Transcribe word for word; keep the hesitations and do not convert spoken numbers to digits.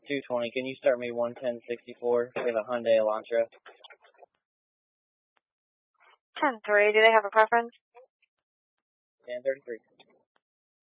two twenty, can you start me one ten sixty-four? We have a Hyundai Elantra. ten three, do they have a preference? ten thirty-three.